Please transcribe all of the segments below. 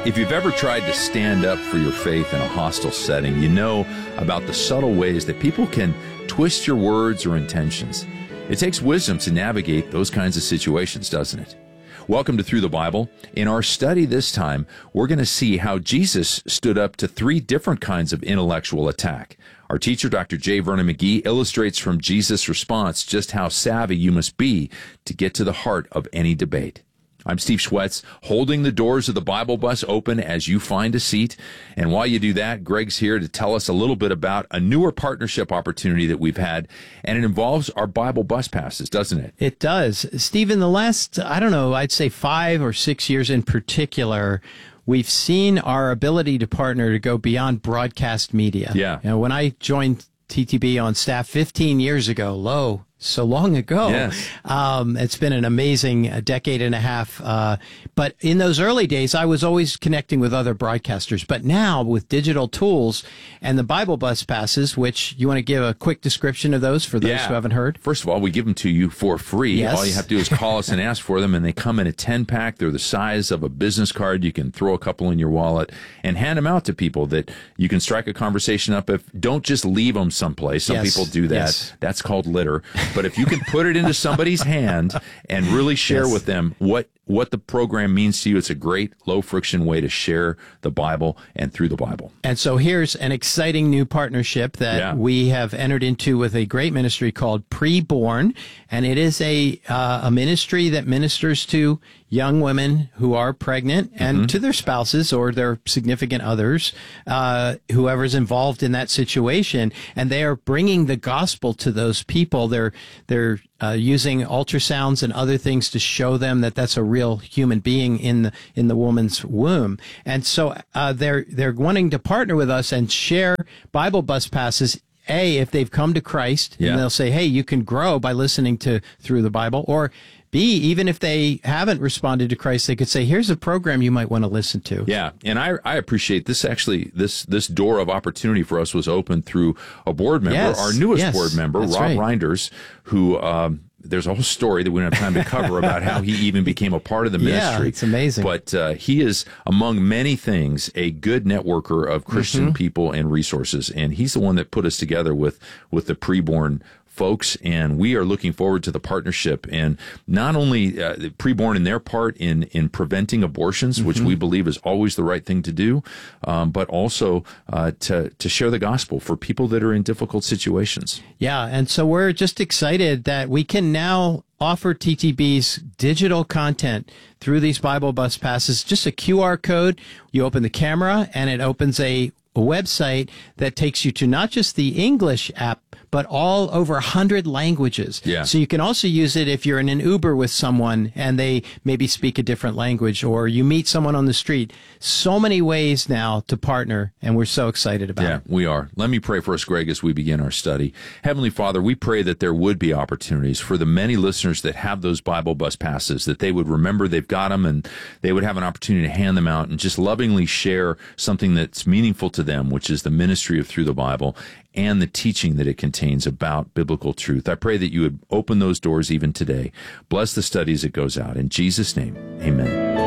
If you've ever tried to stand up for your faith in a hostile setting, you know about the subtle ways that people can twist your words or intentions. It takes wisdom to navigate those kinds of situations, doesn't it? Welcome to Through the Bible. In our study this time, we're going to see how Jesus stood up to three different kinds of intellectual attack. Our teacher, Dr. J. Vernon McGee, illustrates from Jesus' response just how savvy you must be to get to the heart of any debate. I'm Steve Schwetz, holding the doors of the Bible bus open as you find a seat. And while you do that, Greg's here to tell us a little bit about a newer partnership opportunity that we've had. And it involves our Bible bus passes, doesn't it? It does. Steve, in the last, I'd say 5 or 6 years in particular, we've seen our ability to partner to go beyond broadcast media. Yeah. You know, when I joined TTB on staff 15 years ago, so long ago. Yes. It's been an amazing decade and a half. But in those early days, I was always connecting with other broadcasters. But now with digital tools and the Bible bus passes, which you want to give a quick description of those for those who haven't heard? First of all, we give them to you for free. Yes. All you have to do is call us and ask for them, and they come in a 10-pack. They're the size of a business card. You can throw a couple in your wallet and hand them out to people that you can strike a conversation up. Don't just leave them someplace. Some people do that. Yes. That's called litter. But if you can put it into somebody's hand and really share with them what the program means to you, it's a great low-friction way to share the Bible and through the Bible. And so here's an exciting new partnership that we have entered into with a great ministry called Preborn, and it is a ministry that ministers to young women who are pregnant and to their spouses or their significant others, whoever's involved in that situation, and they are bringing the gospel to those people. They're using ultrasounds and other things to show them that that's a real human being in the woman's womb. And so they're wanting to partner with us and share Bible bus passes. A, if they've come to Christ, and they'll say, hey, you can grow by listening to Through the Bible. Or B, even if they haven't responded to Christ, they could say, here's a program you might want to listen to. Yeah, and I appreciate this. Actually, this door of opportunity for us was opened through a board member, our newest board member, Rob Reinders, who there's a whole story that we don't have time to cover about how he even became a part of the ministry. Yeah, it's amazing. But he is, among many things, a good networker of Christian people and resources, and he's the one that put us together with the Preborn folks, and we are looking forward to the partnership. And not only Preborn in their part in preventing abortions, which we believe is always the right thing to do, but also to share the gospel for people that are in difficult situations. Yeah, and so we're just excited that we can now offer TTB's digital content through these Bible bus passes. Just a QR code. You open the camera, and it opens a website that takes you to not just the English app, but all over 100 languages. Yeah. So you can also use it if you're in an Uber with someone and they maybe speak a different language, or you meet someone on the street. So many ways now to partner, and we're so excited about it. Yeah, we are. Let me pray for us, Greg, as we begin our study. Heavenly Father, we pray that there would be opportunities for the many listeners that have those Bible bus passes, that they would remember they've got them, and they would have an opportunity to hand them out and just lovingly share something that's meaningful to them, which is the ministry of Through the Bible and the teaching that it contains about biblical truth. I pray that you would open those doors even today. Bless the study as it goes out. In Jesus' name, amen.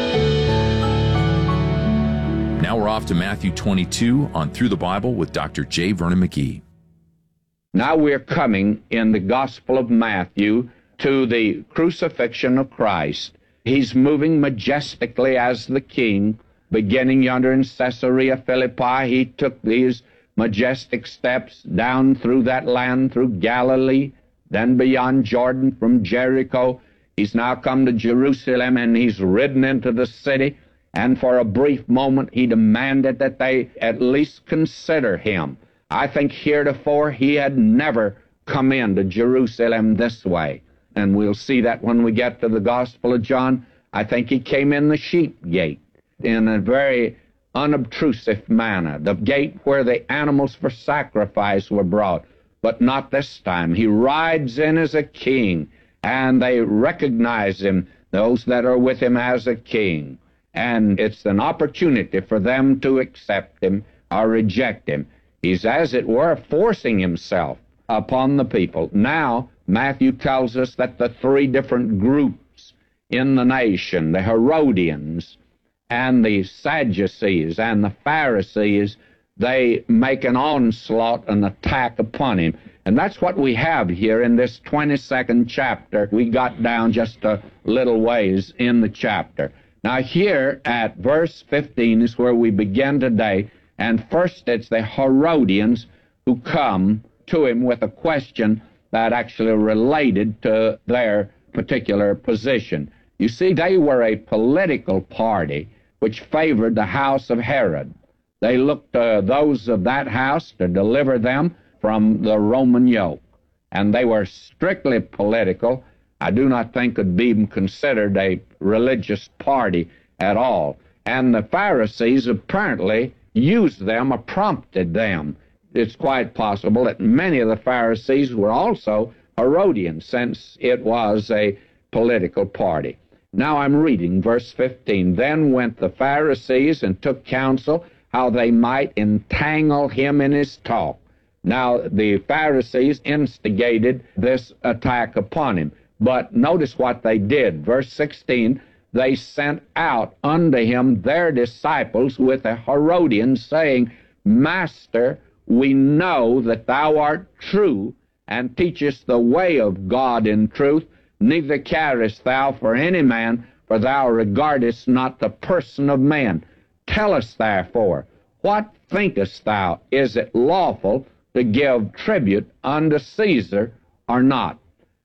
Now we're off to Matthew 22 on Through the Bible with Dr. J. Vernon McGee. Now we're coming in the Gospel of Matthew to the crucifixion of Christ. He's moving majestically as the King. Beginning yonder in Caesarea Philippi, he took these majestic steps down through that land, through Galilee, then beyond Jordan from Jericho. He's now come to Jerusalem, and he's ridden into the city, and for a brief moment he demanded that they at least consider him. I think heretofore he had never come into Jerusalem this way, and we'll see that when we get to the Gospel of John. I think he came in the sheep gate in a very unobtrusive manner, the gate where the animals for sacrifice were brought. But not this time. He rides in as a king, and they recognize him, those that are with him, as a king. And it's an opportunity for them to accept him or reject him. He's, as it were, forcing himself upon the people. Now, Matthew tells us that the three different groups in the nation, the Herodians, and the Sadducees and the Pharisees, they make an onslaught, an attack upon him. And that's what we have here in this 22nd chapter. We got down just a little ways in the chapter. Now here at verse 15 is where we begin today. And first it's the Herodians who come to him with a question that actually related to their particular position. You see, they were a political party which favored the house of Herod. They looked to those of that house to deliver them from the Roman yoke. And they were strictly political. I do not think could be even considered a religious party at all. And the Pharisees apparently used them or prompted them. It's quite possible that many of the Pharisees were also Herodians, since it was a political party. Now I'm reading verse 15. Then went the Pharisees and took counsel how they might entangle him in his talk. Now the Pharisees instigated this attack upon him. But notice what they did. Verse 16, they sent out unto him their disciples with a Herodian, saying, Master, we know that thou art true, and teachest the way of God in truth, neither carest thou for any man, for thou regardest not the person of man. Tell us therefore, what thinkest thou? Is it lawful to give tribute unto Caesar or not?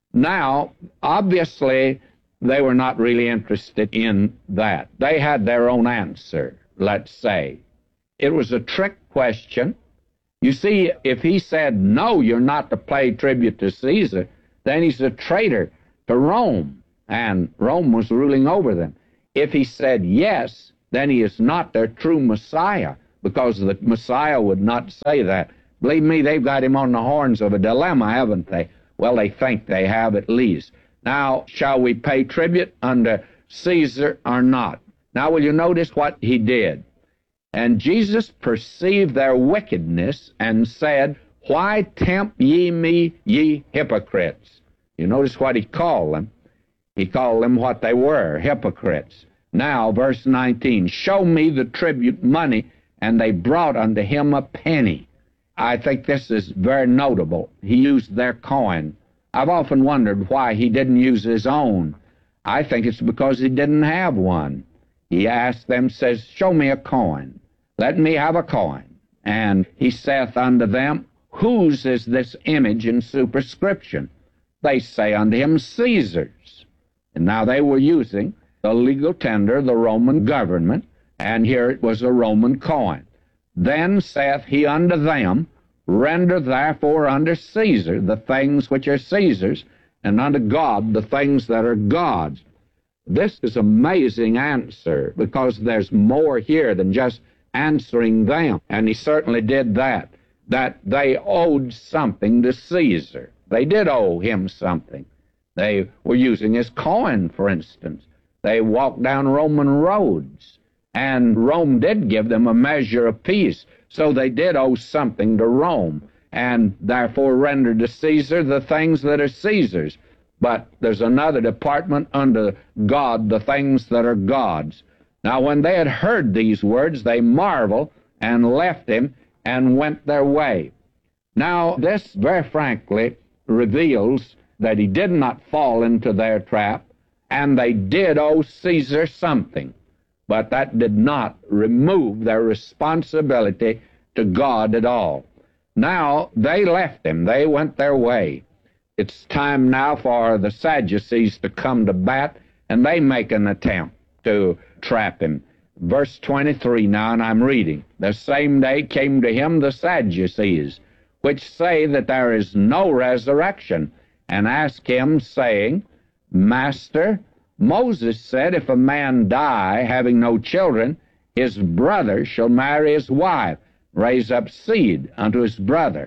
Now, obviously, they were not really interested in that. They had their own answer, let's say. It was a trick question. You see, if he said, no, you're not to pay tribute to Caesar, then he's a traitor to Rome, and Rome was ruling over them. If he said yes, then he is not their true Messiah, because the Messiah would not say that. Believe me, they've got him on the horns of a dilemma, haven't they? Well, they think they have at least. Now, shall we pay tribute unto Caesar or not? Now, will you notice what he did? And Jesus perceived their wickedness and said, Why tempt ye me, ye hypocrites? You notice what he called them. He called them what they were, hypocrites. Now, verse 19, Show me the tribute money, and they brought unto him a penny. I think this is very notable. He used their coin. I've often wondered why he didn't use his own. I think it's because he didn't have one. He asked them, says, Show me a coin. Let me have a coin. And he saith unto them, Whose is this image and superscription? They say unto him, Caesar's. And now they were using the legal tender, the Roman government, and here it was a Roman coin. Then saith he unto them, Render therefore unto Caesar the things which are Caesar's, and unto God the things that are God's. This is an amazing answer, because there's more here than just answering them. And he certainly did that they owed something to Caesar. They did owe him something. They were using his coin, for instance. They walked down Roman roads, and Rome did give them a measure of peace. So they did owe something to Rome, and therefore rendered to Caesar the things that are Caesar's. But there's another department unto God, the things that are God's. Now when they had heard these words, they marveled and left him and went their way. Now this very frankly reveals that he did not fall into their trap, and they did owe Caesar something. But that did not remove their responsibility to God at all. Now, they left him. They went their way. It's time now for the Sadducees to come to bat, and they make an attempt to trap him. Verse 23 now, and I'm reading. The same day came to him the Sadducees, which say that there is no resurrection, and asked him, saying, Master, Moses said, if a man die, having no children, his brother shall marry his wife, raise up seed unto his brother.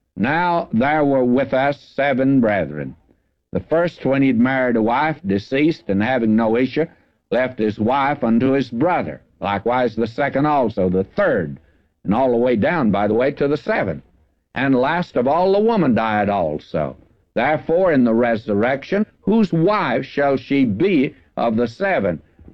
Now there were with us 7 brethren. The first, when he'd married a wife, deceased, and having no issue, left his wife unto his brother. Likewise the second also, the third, and all the way down, by the way, to the 7th. And last of all, the woman died also. Therefore, in the resurrection, whose wife shall she be of the 7?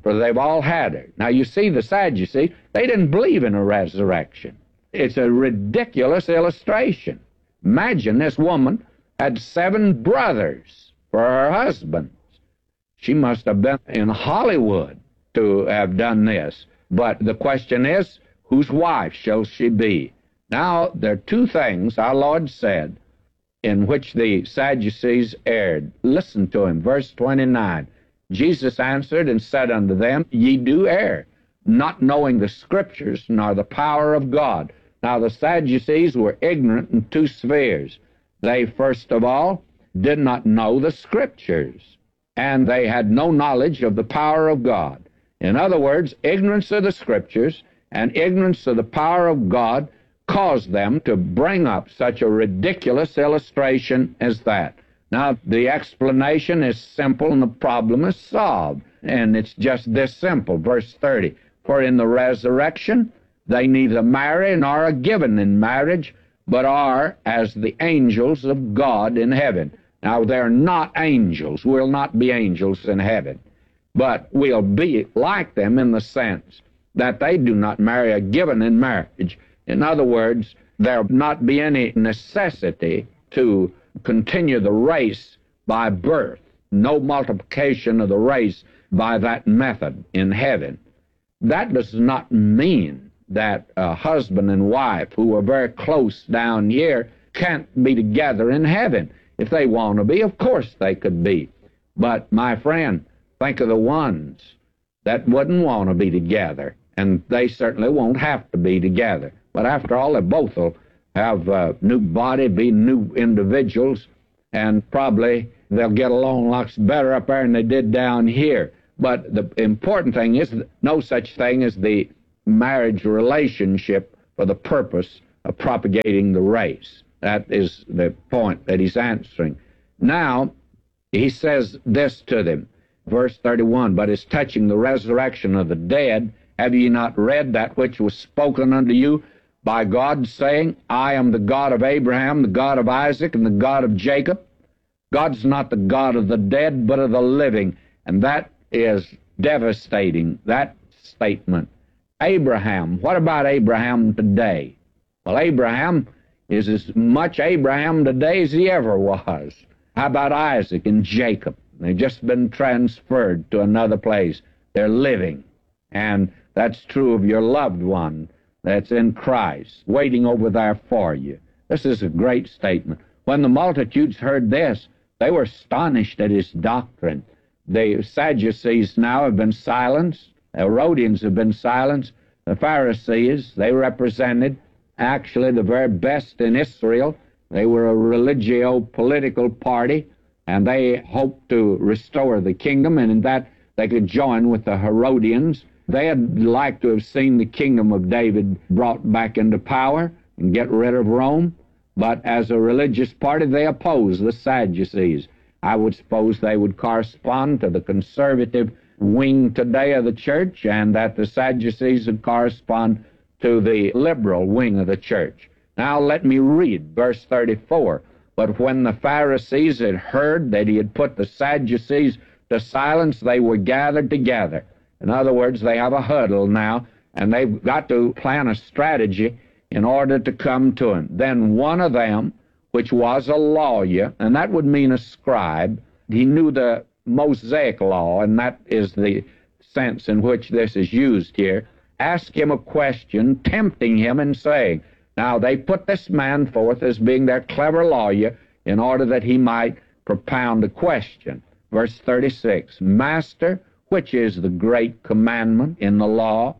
for they've all had her. Now, you see, the Sadducees, they didn't believe in a resurrection. It's a ridiculous illustration. Imagine this woman had 7 brothers for her husbands. She must have been in Hollywood to have done this. But the question is, whose wife shall she be? Now, there are 2 things our Lord said in which the Sadducees erred. Listen to him, verse 29. Jesus answered and said unto them, Ye do err, not knowing the Scriptures nor the power of God. Now, the Sadducees were ignorant in 2 spheres. They, first of all, did not know the Scriptures, and they had no knowledge of the power of God. In other words, ignorance of the Scriptures and ignorance of the power of God caused them to bring up such a ridiculous illustration as that. Now, the explanation is simple and the problem is solved, and it's just this simple. Verse 30, For in the resurrection they neither marry nor are given in marriage, but are as the angels of God in heaven. Now, they're not angels. We'll not be angels in heaven, but we'll be like them in the sense that they do not marry or given in marriage. In other words, there'll not be any necessity to continue the race by birth, no multiplication of the race by that method in heaven. That does not mean that a husband and wife who are very close down here can't be together in heaven. If they want to be, of course they could be. But, my friend, think of the ones that wouldn't want to be together, and they certainly won't have to be together. But after all, they both will have a new body, be new individuals, and probably they'll get along lots better up there than they did down here. But the important thing is no such thing as the marriage relationship for the purpose of propagating the race. That is the point that he's answering. Now, he says this to them, verse 31, But as touching the resurrection of the dead, have ye not read that which was spoken unto you by God, saying, I am the God of Abraham, the God of Isaac, and the God of Jacob? God's not the God of the dead, but of the living. And that is devastating, that statement. Abraham, what about Abraham today? Well, Abraham is as much Abraham today as he ever was. How about Isaac and Jacob? They've just been transferred to another place. They're living. And that's true of your loved one that's in Christ, waiting over there for you. This is a great statement. When the multitudes heard this, they were astonished at his doctrine. The Sadducees now have been silenced. The Herodians have been silenced. The Pharisees, they represented actually the very best in Israel. They were a religio-political party, and they hoped to restore the kingdom, and in that they could join with the Herodians. They had liked to have seen the kingdom of David brought back into power and get rid of Rome, but as a religious party, they opposed the Sadducees. I would suppose they would correspond to the conservative wing today of the church, and that the Sadducees would correspond to the liberal wing of the church. Now let me read verse 34. But when the Pharisees had heard that he had put the Sadducees to silence, they were gathered together. In other words, they have a huddle now, and they've got to plan a strategy in order to come to him. Then one of them, which was a lawyer, and that would mean a scribe, he knew the Mosaic law, and that is the sense in which this is used here, asked him a question, tempting him and saying, now they put this man forth as being their clever lawyer in order that he might propound a question. Verse 36, Master, which is the great commandment in the law?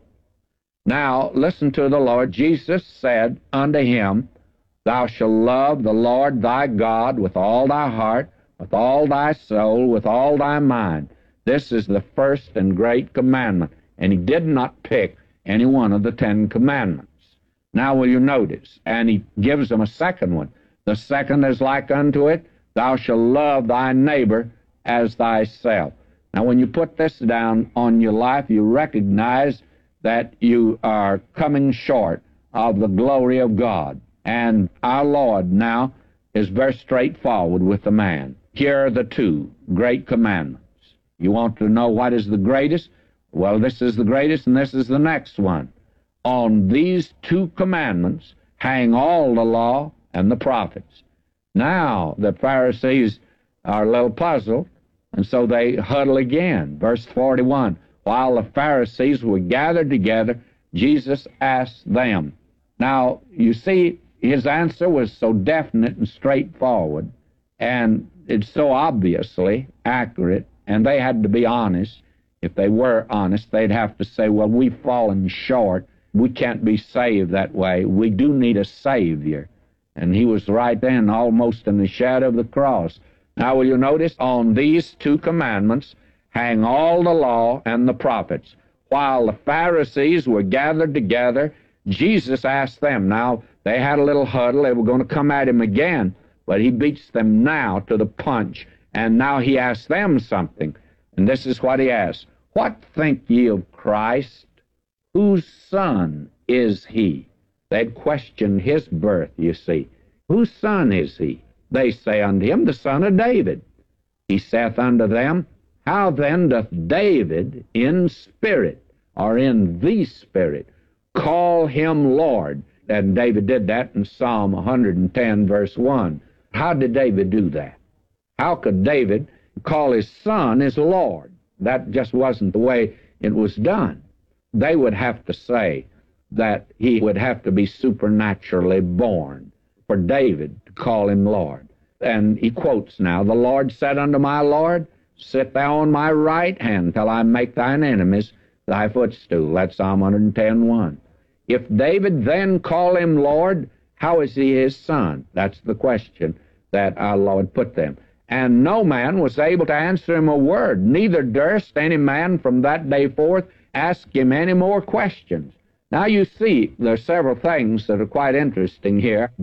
Now listen to the Lord. Jesus said unto him, Thou shalt love the Lord thy God with all thy heart, with all thy soul, with all thy mind. This is the first and great commandment. And he did not pick any one of the 10 commandments. Now will you notice? And he gives them a second one. The second is like unto it, Thou shalt love thy neighbor as thyself. Now when you put this down on your life, you recognize that you are coming short of the glory of God. And our Lord now is very straightforward with the man. Here are the 2 great commandments. You want to know what is the greatest? Well, this is the greatest, and this is the next one. On these two commandments hang all the law and the prophets. Now, the Pharisees are a little puzzled, and so they huddle again. Verse 41, while the Pharisees were gathered together, Jesus asked them. Now, you see, his answer was so definite and straightforward, and it's so obviously accurate, and they had to be honest. If they were honest, they'd have to say, well, we've fallen short. We can't be saved that way. We do need a Savior. And he was right then, almost in the shadow of the cross. Now, will you notice, on these two commandments hang all the law and the prophets. While the Pharisees were gathered together, Jesus asked them. Now, they had a little huddle. They were going to come at him again, but he beats them now to the punch. And now he asks them something. And this is what he asked. What think ye of Christ? Whose son is he? They'd questioned his birth, you see. Whose son is he? They say unto him, the son of David. He saith unto them, how then doth David in spirit, or in the spirit, call him Lord? And David did that in Psalm 110, verse 1. How did David do that? How could David call his son his Lord? That just wasn't the way it was done. They would have to say that he would have to be supernaturally born for David to call him Lord. And he quotes now, the Lord said unto my Lord, sit thou on my right hand till I make thine enemies thy footstool. That's Psalm 110:1. If David then call him Lord, how is he his son? That's the question that our Lord put them. And no man was able to answer him a word, neither durst any man from that day forth ask him any more questions. Now you see, there are several things that are quite interesting here.